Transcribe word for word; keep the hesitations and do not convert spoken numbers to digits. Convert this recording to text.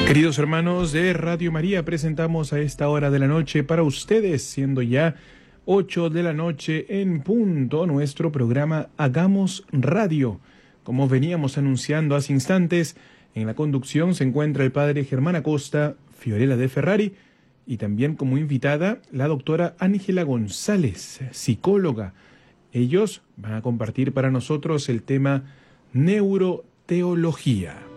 Queridos hermanos de Radio María, presentamos a esta hora de la noche para ustedes, siendo ya ocho de la noche en punto, nuestro programa Hagamos Radio. Como veníamos anunciando hace instantes, en la conducción se encuentra el padre Germán Acosta, Fiorella de Ferrari, y también como invitada la doctora Ángela González, psicóloga. Ellos van a compartir para nosotros el tema neuroteología.